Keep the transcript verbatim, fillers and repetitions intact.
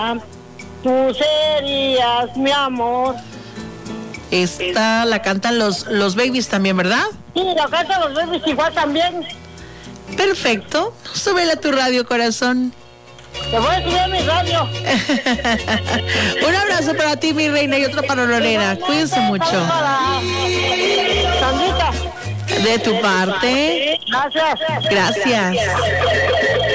Tú serías mi amor. Esta la cantan los, los Babies también, ¿verdad? Sí, la cantan los Babies igual también. Perfecto. Súbela a tu radio, corazón. Te voy a subir a mi radio. Un abrazo para ti, mi reina, y otro para Lorena. Cuídense mucho. Para Sandrita. De tu parte. Gracias. Gracias.